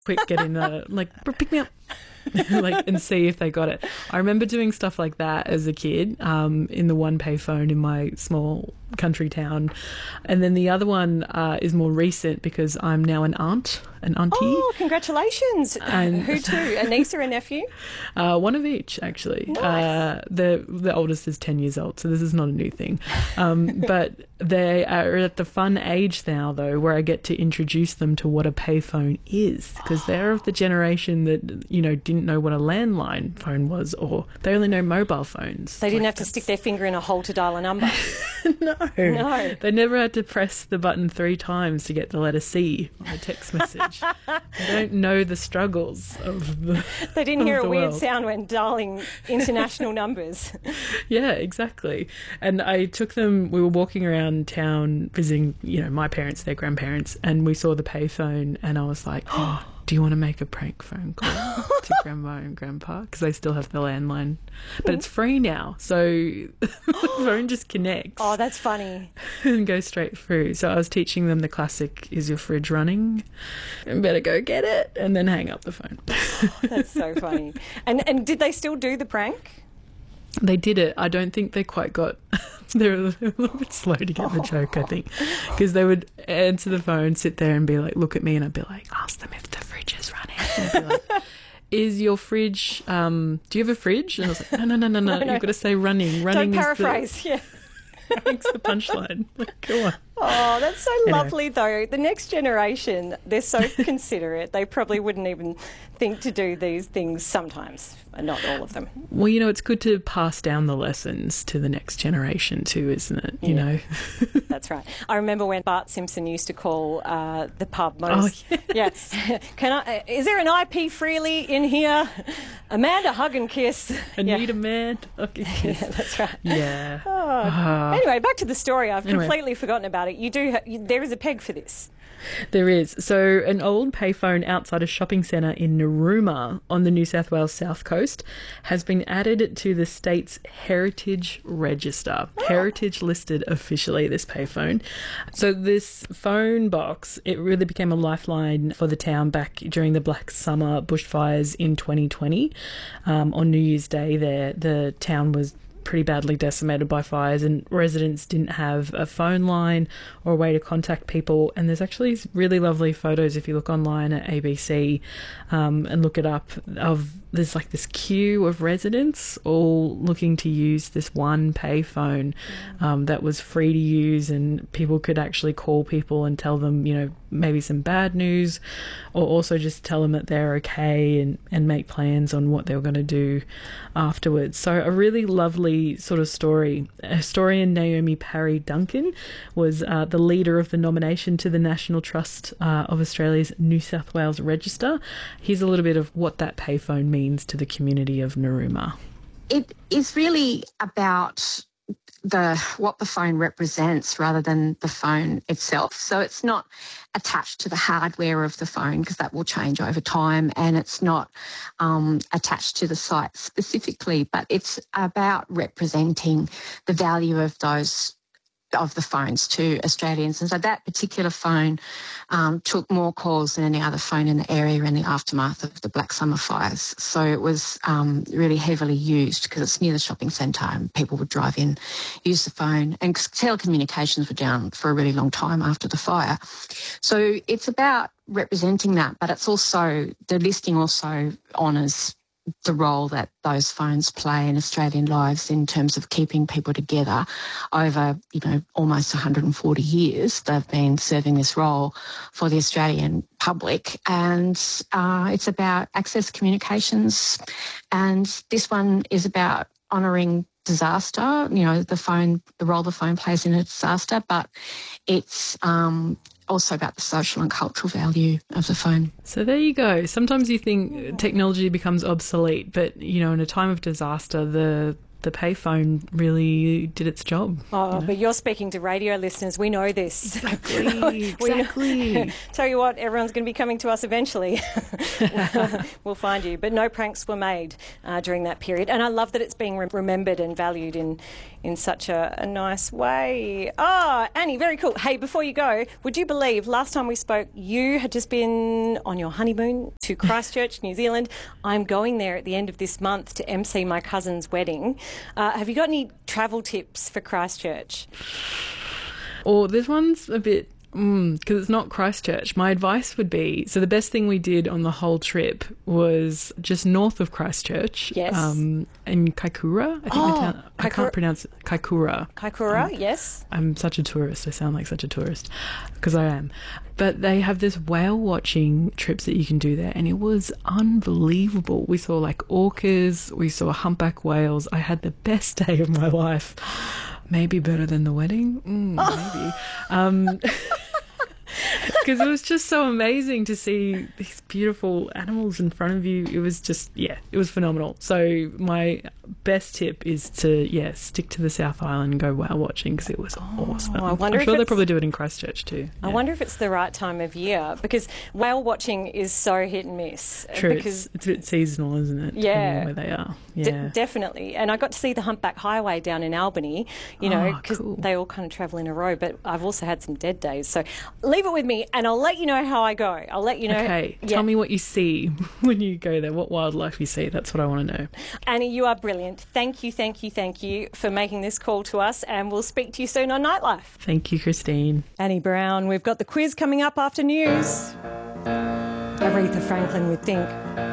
quick, get in the, like, pick me up. Like, and see if they got it. I remember doing stuff like that as a kid, in the one payphone in my small country town. And then the other one is more recent because I'm now an auntie. Oh, congratulations. And who to? A niece or a nephew? One of each, actually. Nice. The oldest is 10 years old, so this is not a new thing. But they are at the fun age now, though, where I get to introduce them to what a payphone is, because they're of the generation that, you know, didn't know what a landline phone was, or they only know mobile phones. They didn't have to stick their finger in a hole to dial a number. No. They never had to press the button 3 times to get the letter C on a text message. They don't know the struggles of the They didn't hear a weird world. sound when dialing international numbers. Yeah, exactly. And I took them, we were walking around town visiting, you know, my parents, their grandparents, and we saw the payphone, and I was like, oh, do you want to make a prank phone call to grandma and grandpa? Because they still have the landline. But it's free now, so the phone just connects. Oh, that's funny. And goes straight through. So I was teaching them the classic, is your fridge running? And better go get it, and then hang up the phone. That's so funny. And did they still do the prank? They did it. I don't think they quite got... They're a little bit slow to get the joke, I think. Because they would answer the phone, sit there and be like, look at me, and I'd be like, ask them if the fridge is running. And I'd be like, is your fridge... do you have a fridge? And I was like, no. You've got to say running. Running Don't paraphrase, yeah. Running's the punchline. Like, go on. Oh, that's so lovely, though. The next generation, they're so considerate. They probably wouldn't even think to do these things sometimes, not all of them. Well, you know, it's good to pass down the lessons to the next generation too, isn't it? You know? That's right. I remember when Bart Simpson used to call the pub most... Oh, yes. Is there an IP Freely in here? Amanda, hug and kiss. I need a man. Okay, Yeah, that's right. yeah. Anyway, back to the story. I've completely forgotten about it. There is a peg for this. There is. So an old payphone outside a shopping centre in Narooma on the New South Wales south coast has been added to the state's Heritage Register. Heritage listed officially, this payphone. So this phone box, it really became a lifeline for the town back during the Black Summer bushfires in 2020. On New Year's Day there, the town was pretty badly decimated by fires, and residents didn't have a phone line or a way to contact people. And there's actually really lovely photos if you look online at ABC and look it up, of there's like this queue of residents all looking to use this one payphone that was free to use, and people could actually call people and tell them, you know, maybe some bad news, or also just tell them that they're okay, and make plans on what they were going to do afterwards. So a really lovely sort of story. Historian Naomi Parry Duncan was the leader of the nomination to the National Trust of Australia's New South Wales Register. Here's a little bit of what that payphone means to the community of Narooma. It is really about what the phone represents rather than the phone itself. So it's not attached to the hardware of the phone, because that will change over time, and it's not attached to the site specifically, but it's about representing the value of the phones to Australians. And so that particular phone took more calls than any other phone in the area in the aftermath of the Black Summer fires. So it was really heavily used because it's near the shopping centre, and people would drive in, use the phone, and telecommunications were down for a really long time after the fire. So it's about representing that, but it's also, the listing also honours the role that those phones play in Australian lives in terms of keeping people together over, almost 140 years. They've been serving this role for the Australian public, and it's about access communications. And this one is about honouring disaster, the role the phone plays in a disaster, but it's also about the social and cultural value of the phone. So there you go. Sometimes you think technology becomes obsolete, but, in a time of disaster, the the payphone really did its job. Oh, but you're speaking to radio listeners. We know this. Exactly. Tell you what, everyone's going to be coming to us eventually. We'll find you. But no pranks were made during that period. And I love that it's being remembered and valued in such a nice way. Oh, Annie, very cool. Hey, before you go, would you believe last time we spoke, you had just been on your honeymoon to Christchurch, New Zealand. I'm going there at the end of this month to MC my cousin's wedding. Have you got any travel tips for Christchurch? Oh, this one's a bit... because it's not Christchurch. My advice would be, so the best thing we did on the whole trip was just north of Christchurch. Yes. In Kaikoura. I can't pronounce it. Kaikoura. Kaikoura, yes. I'm such a tourist. I sound like such a tourist because I am. But they have this whale watching trips that you can do there, and it was unbelievable. We saw like orcas, we saw humpback whales. I had the best day of my life. Maybe better than the wedding. Maybe. Because it was just so amazing to see these beautiful animals in front of you. It was just, it was phenomenal. So my best tip is to, stick to the South Island and go whale watching because it was awesome. I'm sure they probably do it in Christchurch too. I wonder if it's the right time of year because whale watching is so hit and miss. True, because it's a bit seasonal, isn't it? Yeah. Where they are. Yeah. Definitely. And I got to see the Humpback Highway down in Albany, because cool. they all kind of travel in a row, but I've also had some dead days. So leave it with me and I'll let you know how I go. I'll let you know. Okay, tell me what you see when you go there, what wildlife you see. That's what I want to know. Annie, you are brilliant. Thank you for making this call to us, and we'll speak to you soon on Nightlife. Thank you, Christine. Annie Brown, we've got the quiz coming up after news. Aretha Franklin would think.